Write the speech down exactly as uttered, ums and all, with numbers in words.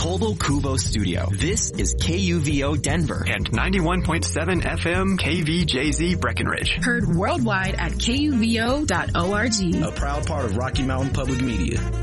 Cobo Cubo Studio. This is K U V O Denver and ninety-one point seven F M K V J Z Breckenridge. Heard worldwide at K U V O dot org. A proud part of Rocky Mountain Public Media.